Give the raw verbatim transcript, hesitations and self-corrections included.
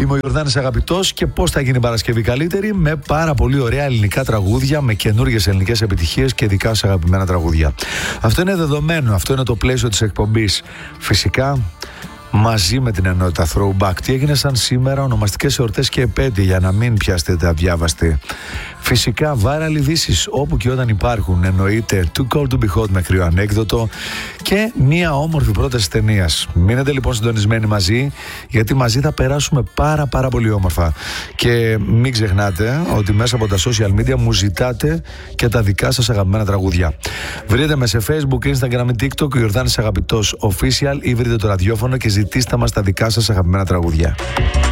Είμαι ο Ιορδάνης Αγαπητός και πώς θα γίνει η Παρασκευή καλύτερη? Με πάρα πολύ ωραία ελληνικά τραγούδια, με καινούργιες ελληνικές επιτυχίες και δικά σας αγαπημένα τραγούδια. Αυτό είναι δεδομένο, αυτό είναι το πλαίσιο της εκπομπής. Φυσικά, μαζί με την ενότητα Throwback. Τι έγινε σαν σήμερα, ονομαστικές εορτές και επέτειοι, για να μην πιάσετε αδιάβαστοι. Φυσικά, viral ειδήσεις όπου και όταν υπάρχουν. Εννοείται Too Cold to Be Hot με κρύο ανέκδοτο και μία όμορφη πρόταση ταινίας. Μείνετε λοιπόν συντονισμένοι μαζί, γιατί μαζί θα περάσουμε πάρα πάρα πολύ όμορφα. Και μην ξεχνάτε ότι μέσα από τα social media μου ζητάτε και τα δικά σας αγαπημένα τραγούδια. Βρείτε με σε Facebook, Instagram ή TikTok Ιορδάνης Αγαπητός Official ή βρείτε το ραδιόφωνο και ζητήστε μας τα δικά σας αγαπημένα τραγούδια.